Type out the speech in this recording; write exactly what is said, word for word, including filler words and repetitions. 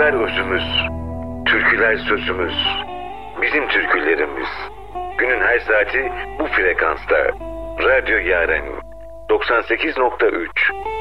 Şarkılar özümüz, türküler sözümüz, bizim türkülerimiz. Günün her saati bu frekansta. Radyo Yaren doksan sekiz nokta üç.